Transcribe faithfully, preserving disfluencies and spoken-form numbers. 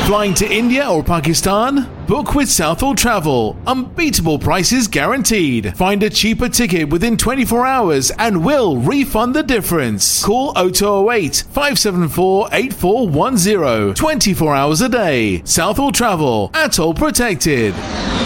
Flying to India or Pakistan? Book with Southall Travel. Unbeatable prices guaranteed. Find a cheaper ticket within twenty-four hours and we'll refund the difference. Call oh two oh eight, five seven four, eight four one zero. twenty-four hours a day. Southall Travel. Atoll protected.